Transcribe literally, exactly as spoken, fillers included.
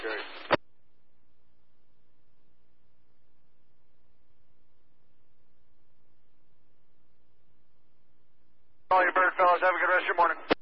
Jerry. All you bird fellas, have a good rest of your morning.